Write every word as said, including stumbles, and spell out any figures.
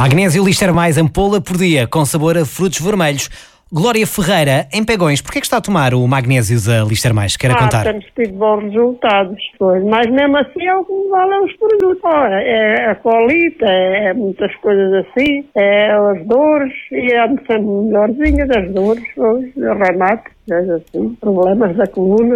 Magnésio Lister Mais ampola por dia, com sabor a frutos vermelhos. Glória Ferreira, em Pegões, porquê é que está a tomar o magnésio da Lister Mais? Quer ah, contar? Temos tido bons resultados, pois. Mas mesmo assim é o que me valem os produtos. Ora, é a colite, é, é muitas coisas assim, é as dores, e ando sempre melhorzinha das dores, pois, remate, assim, problemas da coluna.